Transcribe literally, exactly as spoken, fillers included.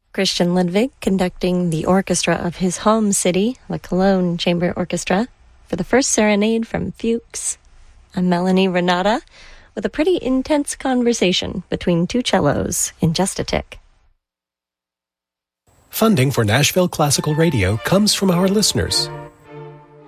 Christian Ludwig conducting the orchestra of his home city, the Cologne Chamber Orchestra, for the first serenade from Fuchs. I'm Melanie Renata with a pretty intense conversation between two cellos in just a tick. Funding for Nashville Classical Radio comes from our listeners